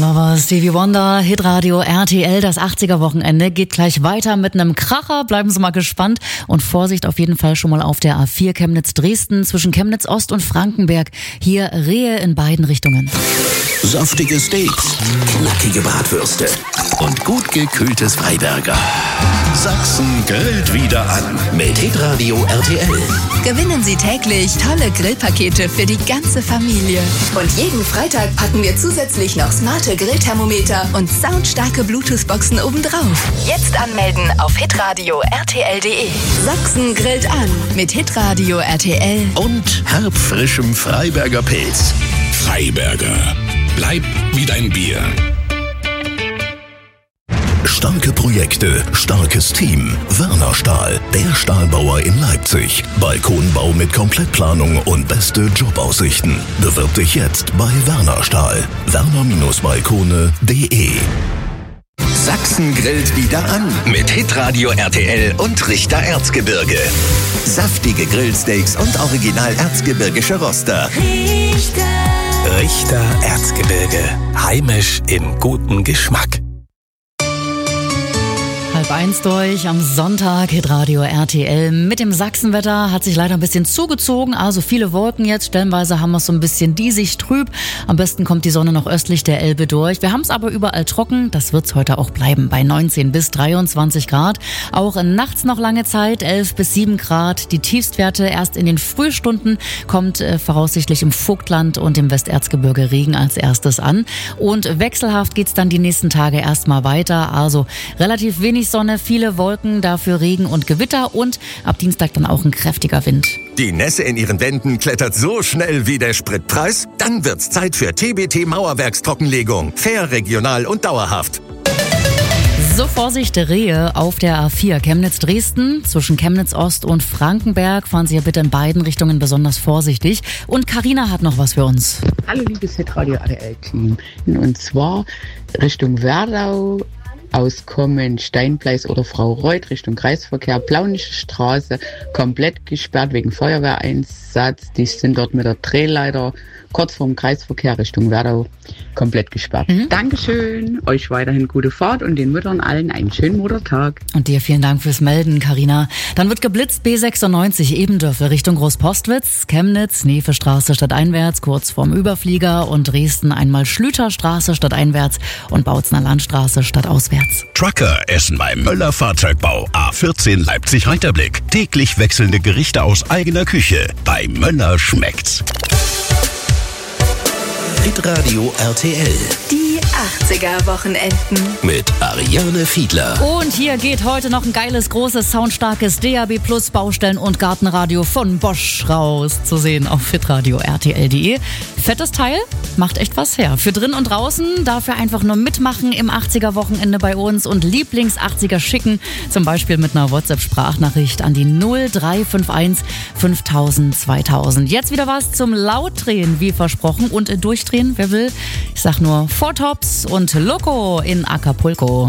Lovers, Stevie Wonder, Hitradio RTL, das 80er-Wochenende geht gleich weiter mit einem Kracher. Bleiben Sie mal gespannt und Vorsicht auf jeden Fall schon mal auf der A4 Chemnitz-Dresden zwischen Chemnitz Ost und Frankenberg. Hier Rehe in beiden Richtungen. Saftige Steaks, knackige Bratwürste und gut gekühltes Freiberger. Sachsen grillt wieder an mit Hitradio RTL. Gewinnen Sie täglich tolle Grillpakete für die ganze Familie. Und jeden Freitag packen wir zusätzlich noch smarte Grillthermometer und soundstarke Bluetooth-Boxen obendrauf. Jetzt anmelden auf hitradio rtl.de. Sachsen grillt an mit Hitradio RTL. Und herbfrischem Freiberger Pilz. Freiberger. Bleib wie dein Bier. Starke Projekte, starkes Team. Werner Stahl, der Stahlbauer in Leipzig. Balkonbau mit Komplettplanung und beste Jobaussichten. Bewirb dich jetzt bei Werner Stahl. werner-balkone.de. Sachsen grillt wieder an mit Hitradio RTL und Richter Erzgebirge. Saftige Grillsteaks und original erzgebirgische Roster. Richter Erzgebirge. Heimisch im guten Geschmack. 12:30 durch am Sonntag, Hitradio RTL. Mit dem Sachsenwetter hat sich leider ein bisschen zugezogen, also viele Wolken jetzt. Stellenweise haben wir es so ein bisschen diesig trüb. Am besten kommt die Sonne noch östlich der Elbe durch. Wir haben es aber überall trocken. Das wird es heute auch bleiben bei 19 bis 23 Grad. Auch nachts noch lange Zeit, 11 bis 7 Grad. Die Tiefstwerte erst in den Frühstunden kommt voraussichtlich im Vogtland und im Westerzgebirge Regen als erstes an. Und wechselhaft geht's dann die nächsten Tage erstmal weiter. Also relativ wenig Sonne, viele Wolken, dafür Regen und Gewitter und ab Dienstag dann auch ein kräftiger Wind. Die Nässe in Ihren Wänden klettert so schnell wie der Spritpreis? Dann wird's Zeit für TBT Mauerwerkstrockenlegung. Fair, regional und dauerhaft. So, Vorsicht, Rehe auf der A4 Chemnitz-Dresden. Zwischen Chemnitz Ost und Frankenberg fahren Sie ja bitte in beiden Richtungen besonders vorsichtig. Und Carina hat noch was für uns. Hallo liebes Hitradio RTL-Team. Und zwar Richtung Werdau auskommen, Steinpleis oder Frau Reuth Richtung Kreisverkehr, Plaunische Straße, komplett gesperrt wegen Feuerwehreinsatz. Die sind dort mit der Drehleiter kurz vorm Kreisverkehr Richtung Werdau komplett gesperrt. Dankeschön, euch weiterhin gute Fahrt und den Müttern allen einen schönen Muttertag. Und dir vielen Dank fürs Melden, Carina. Dann wird geblitzt B96 Ebendörfel Richtung Großpostwitz, Chemnitz, Nevestraße stadteinwärts, kurz vorm Überflieger und Dresden einmal Schlüterstraße stadteinwärts und Bautzner Landstraße stadtauswärts. Trucker essen beim Möller Fahrzeugbau. A14 Leipzig-Reiterblick. Täglich wechselnde Gerichte aus eigener Küche. Bei Möller schmeckt's. Hitradio RTL. Die 80er-Wochenenden. Mit Ariane Fiedler. Und hier geht heute noch ein geiles, großes, soundstarkes DAB Plus Baustellen- und Gartenradio von Bosch raus. Zu sehen auf hitradio rtl.de. Fettes Teil, macht echt was her. Für drin und draußen, dafür einfach nur mitmachen im 80er-Wochenende bei uns und Lieblings-80er schicken. Zum Beispiel mit einer WhatsApp-Sprachnachricht an die 0351 5000 2000. Jetzt wieder was zum Lautdrehen, wie versprochen, und durchdrehen, wer will. Ich sag nur Four Tops und Loco in Acapulco.